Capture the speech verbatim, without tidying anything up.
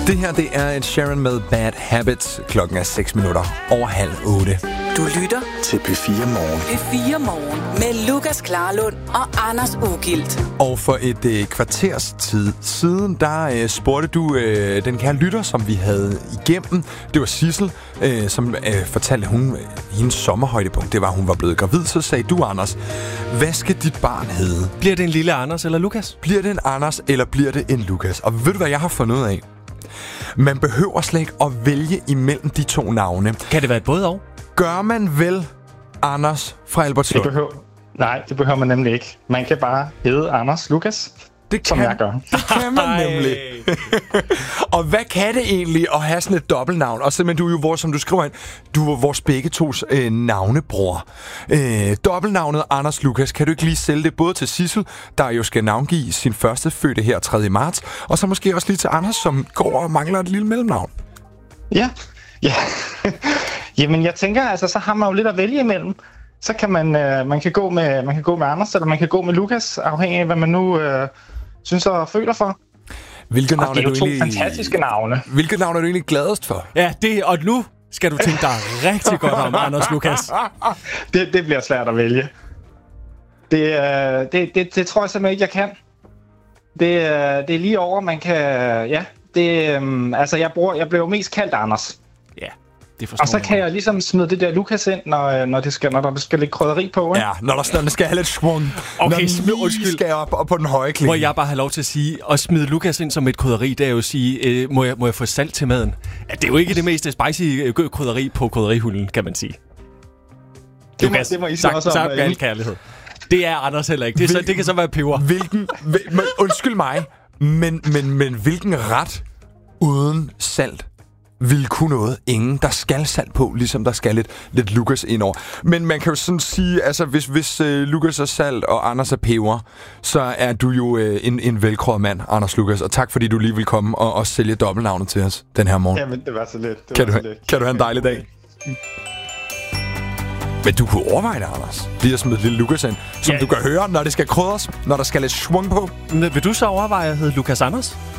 Det her, det er et Sharon med Bad Habits. Klokken er seks minutter over halv otte. Du lytter til P fire Morgen. P fire Morgen med Lukas Klarlund og Anders Ugilt. Og for et øh, kvarters tid siden, der øh, spurgte du øh, den kære lytter, som vi havde igennem. Det var Sissel, øh, som øh, fortalte, at hun, øh, hendes sommerhøjdepunkt, det var, at hun var blevet gravid. Så sagde du, Anders, hvad skal dit barn hedde? Bliver det en lille Anders eller Lukas? Bliver det en Anders, eller bliver det en Lukas? Og ved du, hvad jeg har fundet ud af? Man behøver slet ikke at vælge imellem de to navne. Kan det være et både og? Gør man vel Anders fra Albertslund? Det behøver, nej, det behøver man nemlig ikke. Man kan bare hedde Anders Lukas, det som jeg gør. Det kan man nemlig. Og hvad kan det egentlig at have sådan et dobbeltnavn? Og simpelthen, du er jo vores, som du skriver ind, du er vores begge tos øh, navnebror. Øh, dobbeltnavnet Anders Lukas, kan du ikke lige sælge det både til Sissel, der jo skal navngive sin første fødte her tredje marts, og så måske også lige til Anders, som går og mangler et lille mellemnavn? Ja, ja. Jamen, jeg tænker, altså, så har man jo lidt at vælge imellem. Så kan man, øh, man, kan gå med, man kan gå med Anders, eller man kan gå med Lukas, afhængig af, hvad man nu øh, synes og føler for. Hvilke navn og det er jo er to egentlig... fantastiske navne. Hvilke navn er du egentlig gladest for? Ja, det, og nu skal du tænke dig rigtig godt om, Anders Lukas. Det, det bliver svært at vælge. Det, øh, det, det, det tror jeg simpelthen ikke, jeg kan. Det, øh, det er lige over, man kan... Ja, det, øh, altså, jeg, bruger, jeg blev jo mest kaldt Anders. Ja, det forstår Og så kan jeg ligesom smide det der Lukas ind, når, når, det skal, når der skal lidt krydderi på, ikke? Ja, når der, når der skal have lidt svung. Okay, når smid, undskyld. Skal op, op på den høje klinge. Må jeg bare have lov til at sige, at smide Lukas ind som et krydderi, det er jo at sige, øh, må, jeg, må jeg få salt til maden? Ja, det er jo ikke det mest spicy øh, krydderi på krydderihullen, kan man sige. Det Lukas, må, det må I så sagt, også sagt om, med al kærlighed. Det er Anders heller ikke. Det, er så, det kan så være peber. Hvilken, hvil, men, undskyld mig, men, men, men hvilken ret uden salt vil kunne noget? Ingen. Der skal salt på, ligesom der skal lidt, lidt Lukas indover. Men man kan jo sådan sige, altså hvis, hvis uh, Lukas er salt og Anders er peber, så er du jo uh, en, en velkrøjet mand, Anders Lukas. Og tak fordi du lige vil komme og, og sælge dobbeltnavnet til os den her morgen. Jamen, det var så lidt. Det kan, var du, så lidt. kan du have en dejlig dag? Men du kunne overveje det, Anders. Lige at smide lille Lukas ind, som ja. du kan høre, når det skal krydres, når der skal lidt svung på. Vil du så overveje at hedde Lukas Anders?